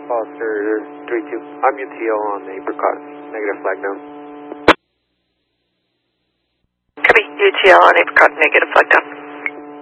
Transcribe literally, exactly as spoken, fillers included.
Foster three two. I'm U T O on Apricot. Negative flag down. Copy. U T L on Apricot. Negative flag down.